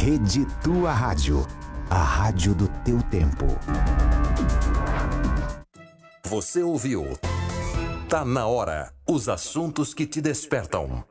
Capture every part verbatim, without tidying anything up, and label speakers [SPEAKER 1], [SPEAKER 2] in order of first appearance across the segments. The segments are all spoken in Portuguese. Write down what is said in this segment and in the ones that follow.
[SPEAKER 1] Rede Tua Rádio, a rádio do teu tempo.
[SPEAKER 2] Você ouviu? Tá na hora. Os assuntos que te despertam.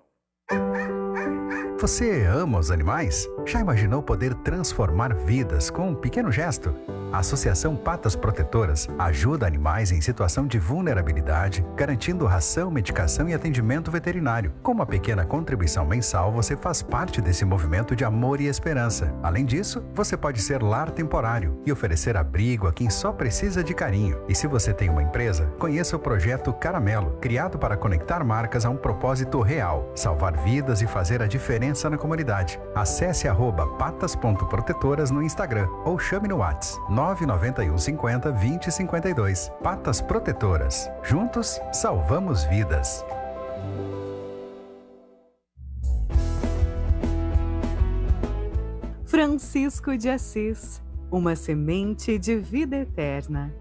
[SPEAKER 3] Você ama os animais? Já imaginou poder transformar vidas com um pequeno gesto? A Associação Patas Protetoras ajuda animais em situação de vulnerabilidade, garantindo ração, medicação e atendimento veterinário. Com uma pequena contribuição mensal, você faz parte desse movimento de amor e esperança. Além disso, você pode ser lar temporário e oferecer abrigo a quem só precisa de carinho. E se você tem uma empresa, conheça o projeto Caramelo, criado para conectar marcas a um propósito real, salvar vidas e fazer a diferença na comunidade. Acesse arroba patas ponto protetoras no Instagram ou chame no WhatsApp nove nove um cinco zero dois zero cinco dois. Patas Protetoras. Juntos, salvamos vidas.
[SPEAKER 4] Francisco de Assis, uma semente de vida eterna.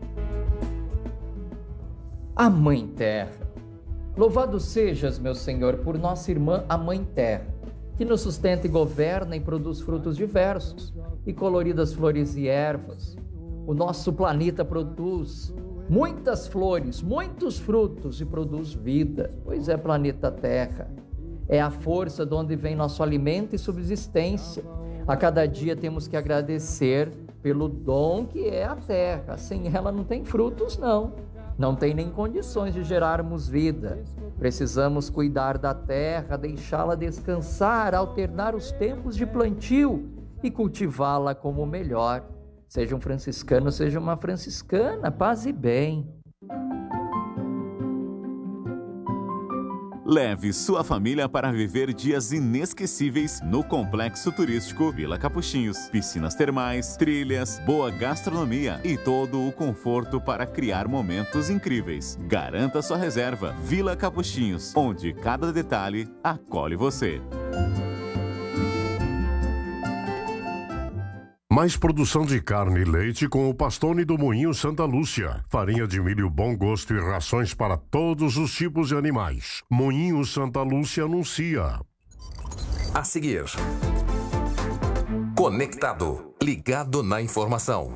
[SPEAKER 5] A Mãe Terra. Louvado sejas, meu Senhor, por nossa irmã, a Mãe Terra, que nos sustenta e governa e produz frutos diversos e coloridas flores e ervas. O nosso planeta produz muitas flores, muitos frutos e produz vida, pois é planeta Terra. É a força de onde vem nosso alimento e subsistência. A cada dia temos que agradecer pelo dom que é a Terra. Sem ela não tem frutos, não. Não tem nem condições de gerarmos vida. Precisamos cuidar da terra, deixá-la descansar, alternar os tempos de plantio e cultivá-la como melhor. Seja um franciscano, seja uma franciscana, paz e bem.
[SPEAKER 6] Leve sua família para viver dias inesquecíveis no Complexo Turístico Vila Capuchinhos. Piscinas termais, trilhas, boa gastronomia e todo o conforto para criar momentos incríveis. Garanta sua reserva. Vila Capuchinhos, onde cada detalhe acolhe você.
[SPEAKER 7] Mais produção de carne e leite com o Pastone do Moinho Santa Lúcia. Farinha de milho bom gosto e rações para todos os tipos de animais. Moinho Santa Lúcia anuncia.
[SPEAKER 2] A seguir, Conectado, ligado na informação.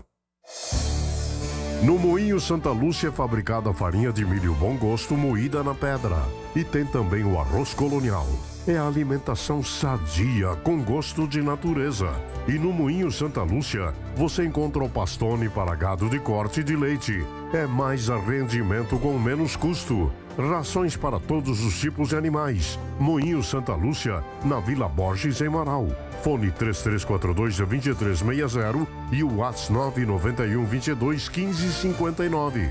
[SPEAKER 7] No Moinho Santa Lúcia é fabricada a farinha de milho bom gosto moída na pedra. E tem também o arroz colonial. É a alimentação sadia, com gosto de natureza. E no Moinho Santa Lúcia, você encontra o Pastone para gado de corte de leite. É mais rendimento com menos custo. Rações para todos os tipos de animais. Moinho Santa Lúcia, na Vila Borges, em Marau. Fone três três quatro dois, dois três seis zero e o WhatsApp nove nove um, vinte e dois, quinze, cinquenta e nove.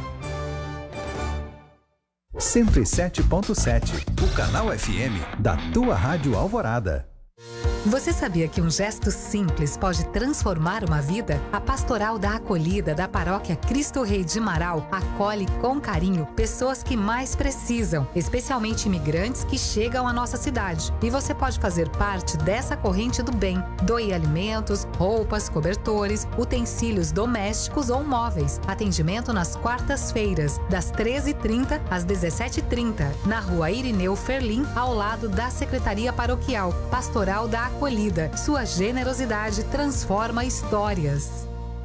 [SPEAKER 3] cento e sete ponto sete, o canal F M da tua Rádio Alvorada.
[SPEAKER 8] Você sabia que um gesto simples pode transformar uma vida? A Pastoral da Acolhida da Paróquia Cristo Rei de Marau acolhe com carinho pessoas que mais precisam, especialmente imigrantes que chegam à nossa cidade. E você pode fazer parte dessa corrente do bem. Doe alimentos, roupas, cobertores, utensílios domésticos ou móveis. Atendimento nas quartas-feiras, das treze e trinta às dezessete e trinta, na Rua Irineu Ferlim, ao lado da Secretaria Paroquial. Pastoral da Acolhida. Sua generosidade transforma histórias.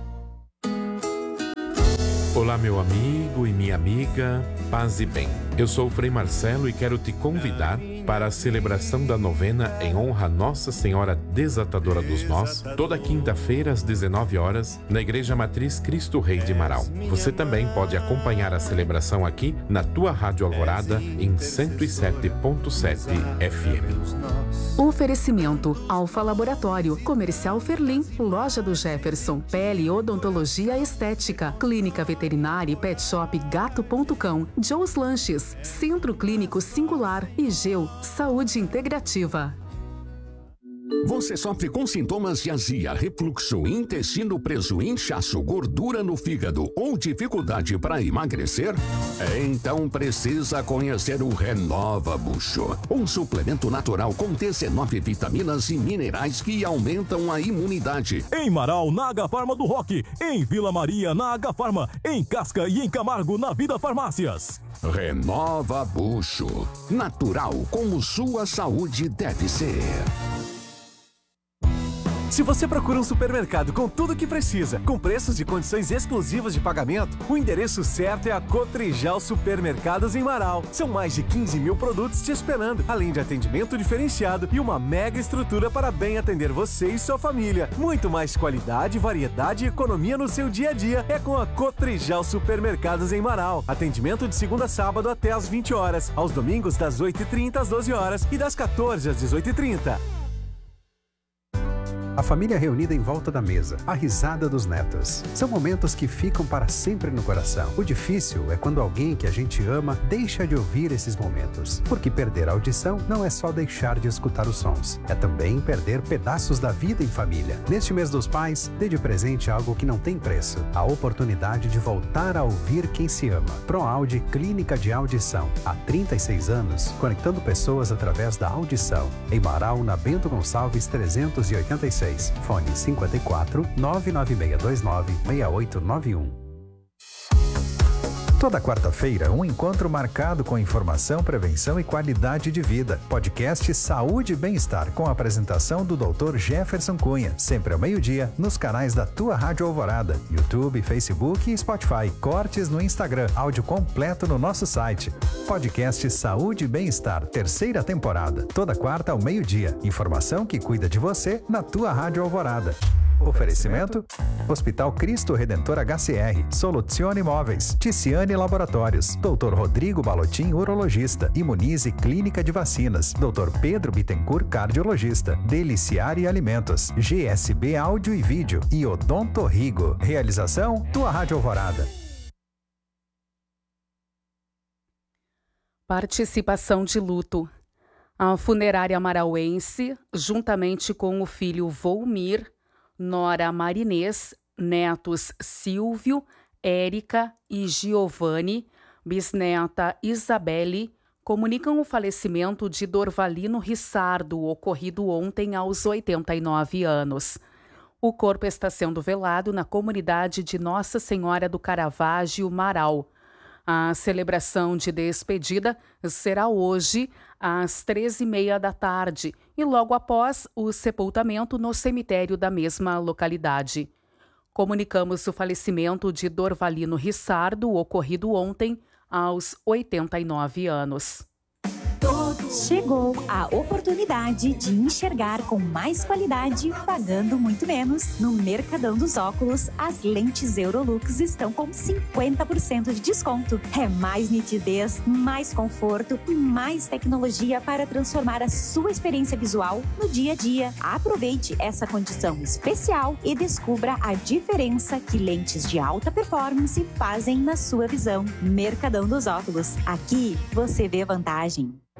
[SPEAKER 9] Olá, meu amigo e minha amiga, paz e bem. Eu sou o Frei Marcelo e quero te convidar para a celebração da novena em honra a Nossa Senhora Desatadora dos Nós, toda quinta-feira às dezenove horas, na Igreja Matriz Cristo Rei de Marau. Você também pode acompanhar a celebração aqui na tua Rádio Alvorada em cento e sete ponto sete F M.
[SPEAKER 10] Oferecimento: Alfa Laboratório, Comercial Ferlim, Loja do Jefferson, Pele Odontologia Estética, Clínica Veterinária e Pet Shop Gato ponto cão, Joe's Lanches, Centro Clínico Singular e Geu Saúde Integrativa.
[SPEAKER 11] Você sofre com sintomas de azia, refluxo, intestino preso, inchaço, gordura no fígado ou dificuldade para emagrecer? Então precisa conhecer o Renova Bucho, um suplemento natural com dezenove vitaminas e minerais que aumentam a imunidade.
[SPEAKER 12] Em Marau, na Agafarma do Roque, em Vila Maria, na Agafarma, em Casca e em Camargo, na Vida Farmácias.
[SPEAKER 11] Renova Bucho, natural como sua saúde deve ser.
[SPEAKER 13] Se você procura um supermercado com tudo o que precisa, com preços e condições exclusivas de pagamento, o endereço certo é a Cotrijal Supermercados em Marau. São mais de quinze mil produtos te esperando, além de atendimento diferenciado e uma mega estrutura para bem atender você e sua família. Muito mais qualidade, variedade e economia no seu dia a dia é com a Cotrijal Supermercados em Marau. Atendimento de segunda a sábado até às vinte horas, aos domingos das oito e trinta às doze horas e das quatorze às dezoito e trinta.
[SPEAKER 3] A família reunida em volta da mesa, a risada dos netos. São momentos que ficam para sempre no coração. O difícil é quando alguém que a gente ama deixa de ouvir esses momentos. Porque perder a audição não é só deixar de escutar os sons, é também perder pedaços da vida em família. Neste mês dos pais, dê de presente algo que não tem preço. A oportunidade de voltar a ouvir quem se ama. ProAudio Clínica de Audição. Há trinta e seis anos, conectando pessoas através da audição. Em Marau, na Bento Gonçalves trezentos e oitenta e seis. Fone cinco quatro, nove nove seis dois nove, seis oito nove um. Toda quarta-feira, um encontro marcado com informação, prevenção e qualidade de vida. Podcast Saúde e Bem-Estar, com a apresentação do doutor Jefferson Cunha. Sempre ao meio-dia, nos canais da tua Rádio Alvorada, YouTube, Facebook e Spotify. Cortes no Instagram, áudio completo no nosso site. Podcast Saúde e Bem-Estar, terceira temporada. Toda quarta ao meio-dia. Informação que cuida de você na tua Rádio Alvorada. Oferecimento: Hospital Cristo Redentor H C R, Soluzione Imóveis, Ticiane Laboratórios, doutor Rodrigo Balotin, urologista, Imunize Clínica de Vacinas, doutor Pedro Bittencourt, cardiologista, Deliciare Alimentos, G S B Áudio e Vídeo e Odonto Rigo. Realização: Tua Rádio Alvorada.
[SPEAKER 10] Participação de luto. A funerária marauense, juntamente com o filho Volmir, nora Marinês, netos Silvio, Érica e Giovanni, bisneta Isabelle, comunicam o falecimento de Dorvalino Rissardo, ocorrido ontem aos oitenta e nove anos. O corpo está sendo velado na comunidade de Nossa Senhora do Caravaggio, Marau. A celebração de despedida será hoje, às treze e meia da tarde, e logo após o sepultamento no cemitério da mesma localidade. Comunicamos o falecimento de Dorvalino Rissardo, ocorrido ontem, aos oitenta e nove anos.
[SPEAKER 14] Chegou a oportunidade de enxergar com mais qualidade, pagando muito menos. No Mercadão dos Óculos, as lentes Eurolux estão com cinquenta por cento de desconto. É mais nitidez, mais conforto e mais tecnologia para transformar a sua experiência visual no dia a dia. Aproveite essa condição especial e descubra a diferença que lentes de alta performance fazem na sua visão. Mercadão dos Óculos. Aqui você vê vantagem.